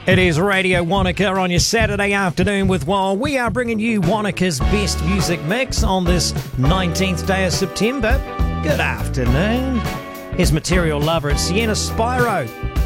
It is Radio Wanaka on your Saturday afternoon with Wal. We are bringing you Wanaka's best music mix on this 19th day of September. Good afternoon. Here's Material Lover at Sienna Spyro.